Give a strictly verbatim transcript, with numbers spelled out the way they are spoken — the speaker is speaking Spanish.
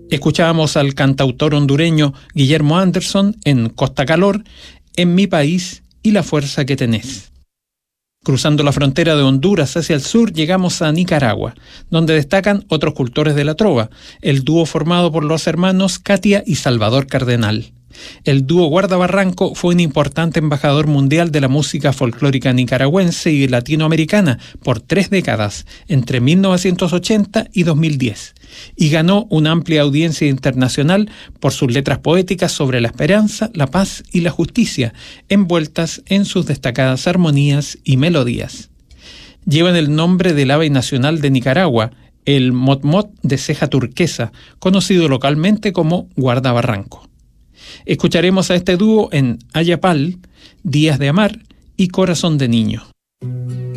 Escuchábamos al cantautor hondureño Guillermo Anderson en Costa Calor, En mi país y la fuerza que tenés. Cruzando la frontera de Honduras hacia el sur, llegamos a Nicaragua, donde destacan otros cultores de la trova, el dúo formado por los hermanos Katia y Salvador Cardenal. El dúo Guardabarranco fue un importante embajador mundial de la música folclórica nicaragüense y latinoamericana por tres décadas, entre mil novecientos ochenta y dos mil diez, y ganó una amplia audiencia internacional por sus letras poéticas sobre la esperanza, la paz y la justicia, envueltas en sus destacadas armonías y melodías. Llevan el nombre del ave nacional de Nicaragua, el motmot de ceja turquesa, conocido localmente como Guardabarranco. Escucharemos a este dúo en Ayapal, Días de Amar y Corazón de Niño.